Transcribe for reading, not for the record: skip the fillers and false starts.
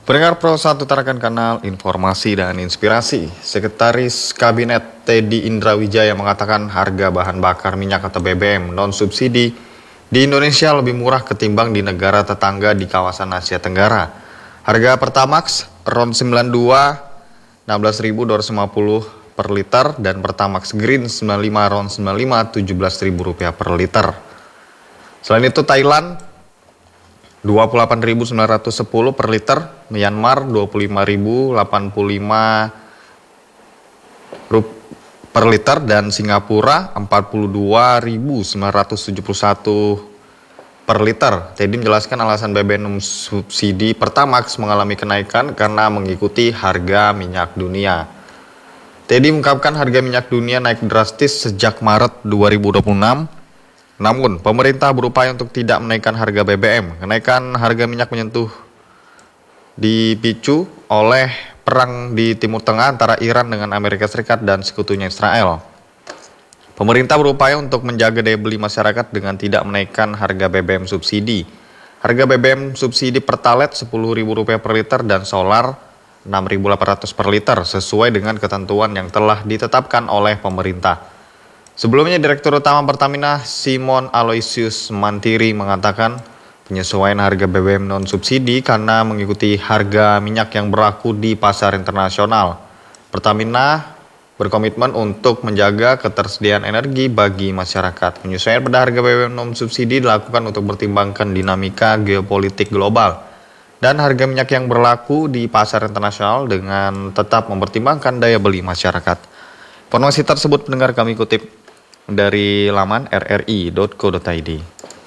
Pendengar Pro 1 utarakan kanal informasi dan inspirasi. Sekretaris Kabinet Teddy Indrawijaya mengatakan harga bahan bakar minyak atau BBM non-subsidi di Indonesia lebih murah ketimbang di negara tetangga di kawasan Asia Tenggara. Harga Pertamax RON 92 16.250 per liter dan Pertamax Green 95 RON 95 17.000 rupiah per liter. Selain itu Thailand 28.910 per liter, Myanmar 25.085 per liter dan Singapura 42.971 per liter. Teddy menjelaskan alasan BBM subsidi Pertamax mengalami kenaikan karena mengikuti harga minyak dunia. Teddy mengungkapkan harga minyak dunia naik drastis sejak Maret 2026. Namun, pemerintah berupaya untuk tidak menaikkan harga BBM. Kenaikan harga minyak menyentuh dipicu oleh perang di Timur Tengah antara Iran dengan Amerika Serikat dan sekutunya Israel. Pemerintah berupaya untuk menjaga daya beli masyarakat dengan tidak menaikkan harga BBM subsidi. Harga BBM subsidi Pertalite Rp10.000 per liter dan solar Rp6.800 per liter sesuai dengan ketentuan yang telah ditetapkan oleh pemerintah. Sebelumnya, Direktur Utama Pertamina Simon Aloysius Mantiri mengatakan penyesuaian harga BBM non-subsidi karena mengikuti harga minyak yang berlaku di pasar internasional. Pertamina berkomitmen untuk menjaga ketersediaan energi bagi masyarakat. Penyesuaian pada harga BBM non-subsidi dilakukan untuk mempertimbangkan dinamika geopolitik global dan harga minyak yang berlaku di pasar internasional dengan tetap mempertimbangkan daya beli masyarakat. Informasi tersebut pendengar kami kutip dari laman rri.co.id.